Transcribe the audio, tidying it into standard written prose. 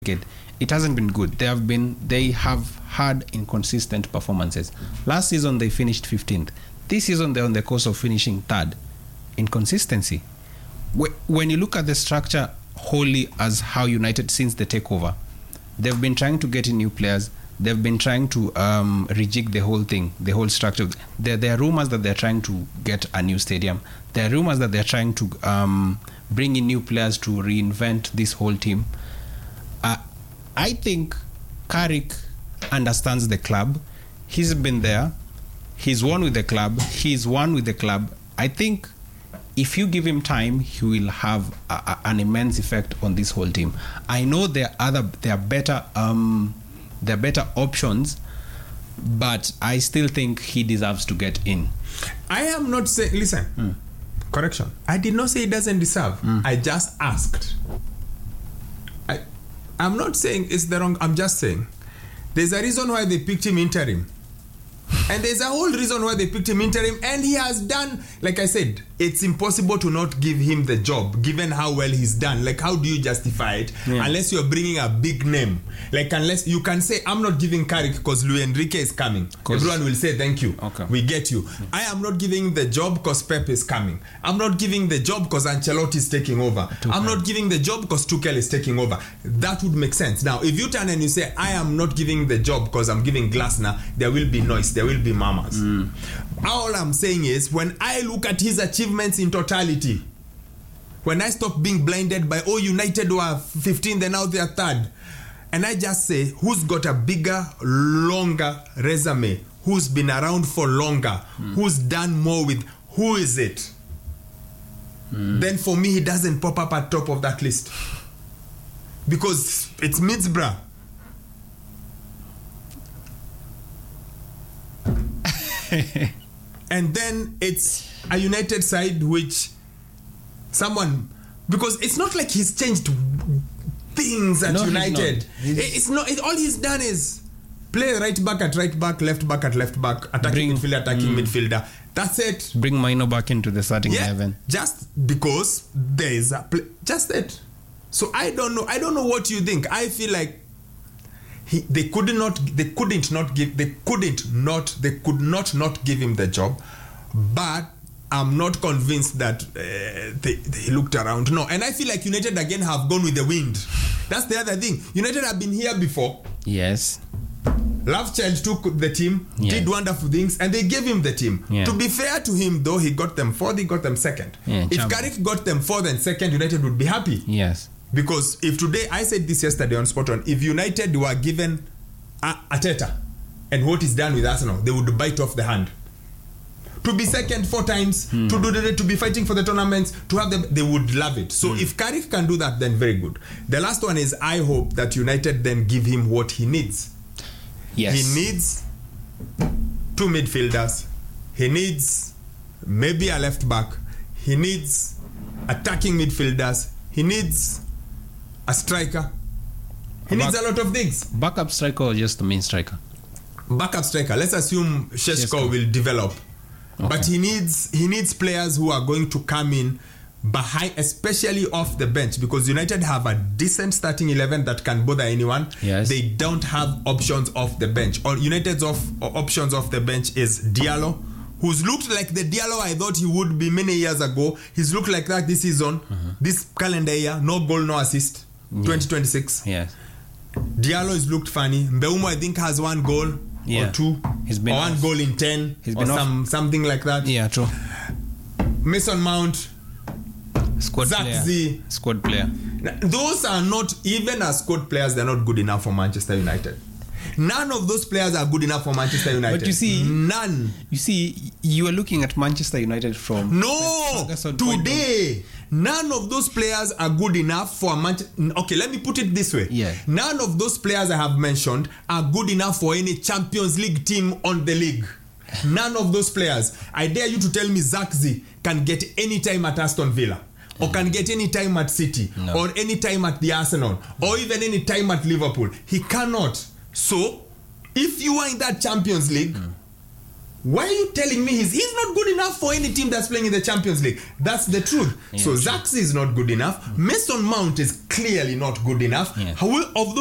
it hasn't been good. They have had inconsistent performances. Last season they finished 15th. This season they're on the course of finishing 3rd. Inconsistency. When you look at the structure wholly as how United since the takeover, they've been trying to get in new players. They've been trying to rejig the whole thing, the whole structure. There are rumors that they're trying to get a new stadium. There are rumors that they're trying to bring in new players to reinvent this whole team. I think Carrick understands the club. He's been there. He's won with the club. He's won with the club. I think if you give him time, he will have an immense effect on this whole team. I know there are better options, but I still think he deserves to get in. I am not saying, listen, correction. I did not say he doesn't deserve. I just asked. I'm not saying it's the wrong, I'm just saying there's a reason why they picked him interim. And there's a whole reason why they picked him interim, and he has done, like I said, it's impossible to not give him the job given how well he's done. Like, how do you justify it unless you're bringing a big name? Like, unless you can say, I'm not giving Carrick because Luis Enrique is coming. Everyone will say, thank you. Okay. We get you. I am not giving the job because Pep is coming. I'm not giving the job because Ancelotti is taking over. I'm not giving the job because Tuchel is taking over. That would make sense. Now, if you turn and you say, I am not giving the job because I'm giving Glasner, there will be noise. There will be mamas. All I'm saying is, when I look at his achievements in totality, when I stop being blinded by, United were 15th and now they are 3rd, and I just say, who's got a bigger, longer resume, who's been around for longer, who's done more with, who is it? Then for me, he doesn't pop up at top of that list. Because it's Middlesbrough. And then it's a United side which because it's not like he's changed things at United. It's not. All he's done is play right back at right back, left back at left back, attacking midfielder, attacking midfielder. That's it. Bring Maino back into the starting 11. Just because there is a just it. So I don't know what you think. I feel like they could not give him the job, but I'm not convinced that they looked around. No, and I feel like United again have gone with the wind. That's the other thing. United have been here before. Yes. Lovechild took the team, did wonderful things, and they gave him the team. Yeah. To be fair to him, though, he got them 4th, he got them 2nd. Yeah, if Carrick got them 4th and 2nd, United would be happy. Yes. Because if today, I said this yesterday on Spot On, if United were given Arteta and what is done with Arsenal, they would bite off the hand. To be 2nd 4 times, to be fighting for the tournaments, to have them, they would love it. So if Carrick can do that, then very good. The last one is, I hope that United then give him what he needs. Yes. He needs 2 midfielders. He needs maybe a left back. He needs attacking midfielders. He needs a striker. He needs a lot of things. Backup striker or just the main striker? Backup striker. Let's assume Šeško will develop. Okay. But he needs players who are going to come in behind, especially off the bench, because United have a decent starting 11 that can bother anyone. Yes. They don't have options off the bench. Or United's options off the bench is Diallo, who's looked like the Diallo I thought he would be many years ago. He's looked like that this season, this calendar year. No goal, no assist. 2026. Yes. Diallo has looked funny. Mbeumo, I think, has 1 goal or 2. He's been or 1 goal in 10. He's been something like that. Yeah, true. Mason Mount, squad player. Those are not, even as squad players, they're not good enough for Manchester United. None of those players are good enough for Manchester United. But you see, none. You see, you are looking at Manchester United from today. None of those players are good enough for Manchester. Okay, let me put it this way. Yeah. None of those players I have mentioned are good enough for any Champions League team on the league. None of those players. I dare you to tell me Zirkzee can get any time at Aston Villa, or can get any time at City, or any time at the Arsenal, or even any time at Liverpool. He cannot. So, if you are in that Champions League, Why are you telling me he's not good enough for any team that's playing in the Champions League? That's the truth. So Zaxi is not good enough. Mason Mount is clearly not good enough. Of